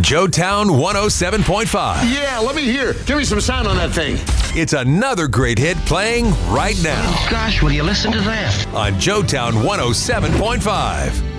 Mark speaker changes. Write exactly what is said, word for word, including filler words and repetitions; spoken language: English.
Speaker 1: Joetown one oh seven point five.
Speaker 2: Yeah, let me hear. Give me some sound on that thing.
Speaker 1: It's another great hit playing right now
Speaker 3: Gosh, will you listen to that?
Speaker 1: on Joetown one oh seven point five.